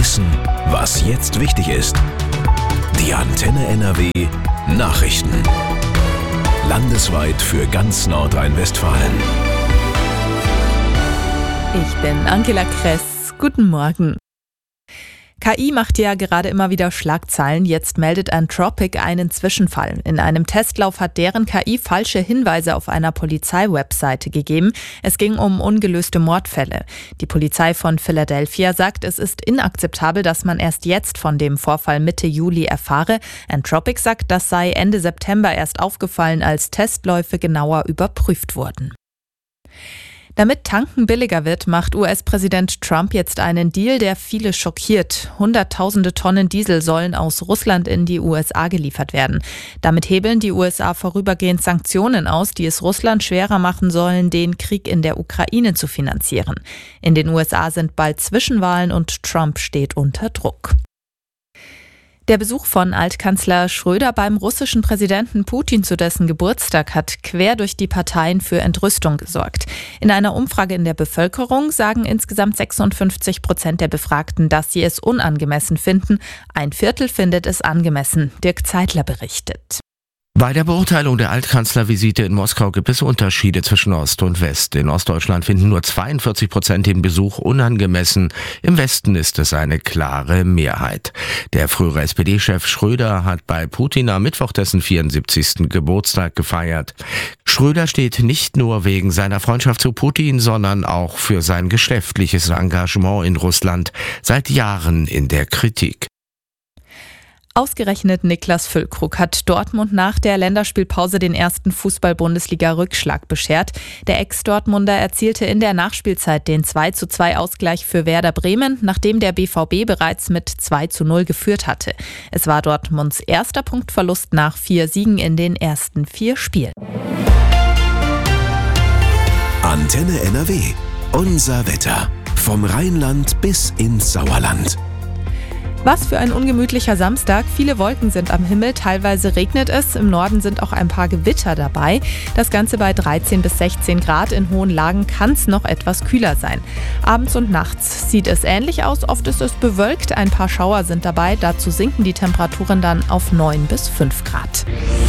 Wissen, was jetzt wichtig ist. Die Antenne NRW Nachrichten. Landesweit für ganz Nordrhein-Westfalen. Ich bin Angela Kress. Guten Morgen. KI macht ja gerade immer wieder Schlagzeilen. Jetzt meldet Anthropic einen Zwischenfall. In einem Testlauf hat deren KI falsche Hinweise auf einer Polizeiwebseite gegeben. Es ging um ungelöste Mordfälle. Die Polizei von Philadelphia sagt, es ist inakzeptabel, dass man erst jetzt von dem Vorfall Mitte Juli erfahre. Anthropic sagt, das sei Ende September erst aufgefallen, als Testläufe genauer überprüft wurden. Damit Tanken billiger wird, macht US-Präsident Trump jetzt einen Deal, der viele schockiert. Hunderttausende Tonnen Diesel sollen aus Russland in die USA geliefert werden. Damit hebeln die USA vorübergehend Sanktionen aus, die es Russland schwerer machen sollen, den Krieg in der Ukraine zu finanzieren. In den USA sind bald Zwischenwahlen und Trump steht unter Druck. Der Besuch von Altkanzler Schröder beim russischen Präsidenten Putin zu dessen Geburtstag hat quer durch die Parteien für Entrüstung gesorgt. In einer Umfrage in der Bevölkerung sagen insgesamt 56% der Befragten, dass sie es unangemessen finden. Ein Viertel findet es angemessen. Dirk Zeitler berichtet. Bei der Beurteilung der Altkanzlervisite in Moskau gibt es Unterschiede zwischen Ost und West. In Ostdeutschland finden nur 42% den Besuch unangemessen. Im Westen ist es eine klare Mehrheit. Der frühere SPD-Chef Schröder hat bei Putin am Mittwoch dessen 74. Geburtstag gefeiert. Schröder steht nicht nur wegen seiner Freundschaft zu Putin, sondern auch für sein geschäftliches Engagement in Russland seit Jahren in der Kritik. Ausgerechnet Niklas Füllkrug hat Dortmund nach der Länderspielpause den ersten Fußball-Bundesliga-Rückschlag beschert. Der Ex-Dortmunder erzielte in der Nachspielzeit den 2:2-Ausgleich für Werder Bremen, nachdem der BVB bereits mit 2:0 geführt hatte. Es war Dortmunds erster Punktverlust nach 4 Siegen in den ersten 4 Spielen. Antenne NRW. Unser Wetter. Vom Rheinland bis ins Sauerland. Was für ein ungemütlicher Samstag. Viele Wolken sind am Himmel, teilweise regnet es. Im Norden sind auch ein paar Gewitter dabei. Das Ganze bei 13 bis 16 Grad. In hohen Lagen kann es noch etwas kühler sein. Abends und nachts sieht es ähnlich aus. Oft ist es bewölkt. Ein paar Schauer sind dabei. Dazu sinken die Temperaturen dann auf 9 bis 5 Grad.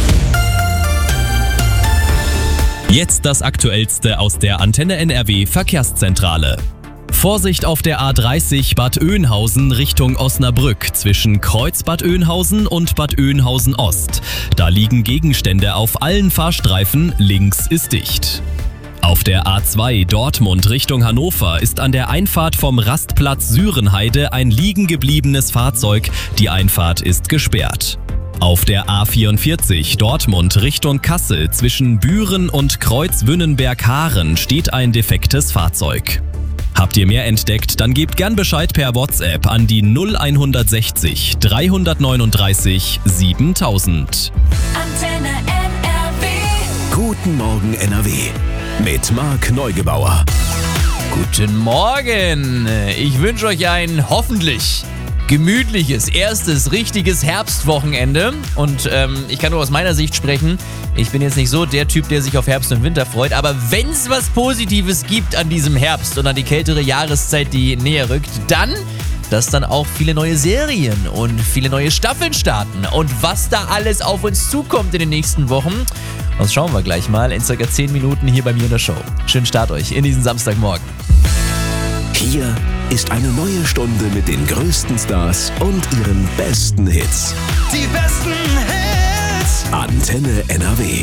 Jetzt das Aktuellste aus der Antenne NRW Verkehrszentrale. Vorsicht auf der A30 Bad Oeynhausen Richtung Osnabrück zwischen Kreuz Bad Oeynhausen und Bad Oeynhausen Ost. Da liegen Gegenstände auf allen Fahrstreifen, links ist dicht. Auf der A2 Dortmund Richtung Hannover ist an der Einfahrt vom Rastplatz Sürenheide ein liegen gebliebenes Fahrzeug. Die Einfahrt ist gesperrt. Auf der A44 Dortmund Richtung Kassel zwischen Büren und Kreuz Wünnenberg-Haaren steht ein defektes Fahrzeug. Habt ihr mehr entdeckt, dann gebt gern Bescheid per WhatsApp an die 0160 339 7000. Antenne NRW. Guten Morgen NRW. Mit Marc Neugebauer. Guten Morgen. Ich wünsche euch ein hoffentlich gemütliches, erstes richtiges Herbstwochenende. Und ich kann nur aus meiner Sicht sprechen. Ich bin jetzt nicht so der Typ, der sich auf Herbst und Winter freut. Aber wenn es was Positives gibt an diesem Herbst und an die kältere Jahreszeit, die näher rückt, dann, dass dann auch viele neue Serien und viele neue Staffeln starten. Und was da alles auf uns zukommt in den nächsten Wochen, das schauen wir gleich mal in ca. 10 Minuten hier bei mir in der Show. Schönen Start euch in diesen Samstagmorgen. Hier ist eine neue Stunde mit den größten Stars und ihren besten Hits. Die besten Hits. Antenne NRW.